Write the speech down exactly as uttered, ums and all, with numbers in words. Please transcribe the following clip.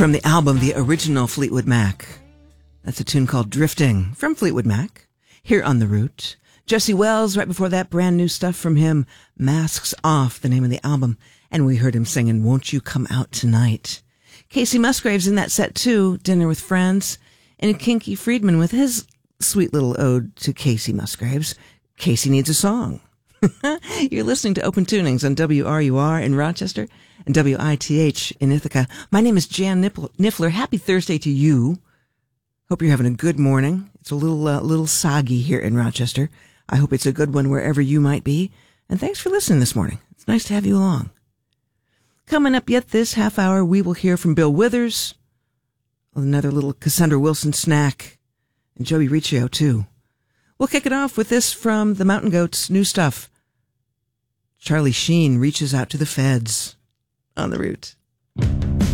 From the album, the original Fleetwood Mac. That's a tune called Drifting from Fleetwood Mac, here on The Root. Jesse Wells, right before that, brand new stuff from him, Masks Off, the name of the album. And we heard him singing, Won't You Come Out Tonight? Casey Musgraves in that set too, Dinner with Friends. And Kinky Friedman with his sweet little ode to Casey Musgraves, Casey Needs a Song. You're listening to Open Tunings on W R U R in Rochester and W I T H in Ithaca. My name is Jan Niffler. Happy Thursday to you. Hope you're having a good morning. It's a little, uh, little soggy here in Rochester. I hope it's a good one wherever you might be. And thanks for listening this morning. It's nice to have you along. Coming up yet this half hour, we will hear from Bill Withers, another little Cassandra Wilson snack, and Joey Riccio too. We'll kick it off with this from the Mountain Goats, new stuff. Charlie Sheen reaches out to the feds on The Root.